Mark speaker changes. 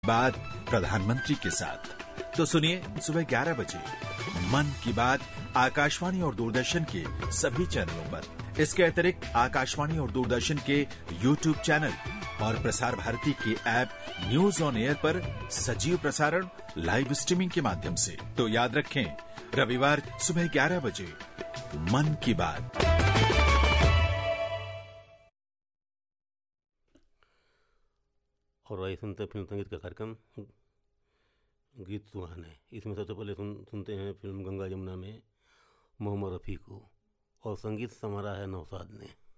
Speaker 1: बात प्रधानमंत्री के साथ तो सुनिए सुबह 11 बजे मन की बात आकाशवाणी और दूरदर्शन के सभी चैनलों पर। इसके अतिरिक्त आकाशवाणी और दूरदर्शन के यूट्यूब चैनल और प्रसार भारती के ऐप न्यूज ऑन एयर पर सजीव प्रसारण लाइव स्ट्रीमिंग के माध्यम से। तो याद रखें, रविवार सुबह 11 बजे मन की बात।
Speaker 2: और आइए सुनते हैं फिल्म संगीत का कार्यक्रम गीत सुहाने। इसमें सबसे पहले सुनते हैं फिल्म गंगा जमुना में मोहम्मद रफ़ी को, और संगीत संवारा है नौशाद ने।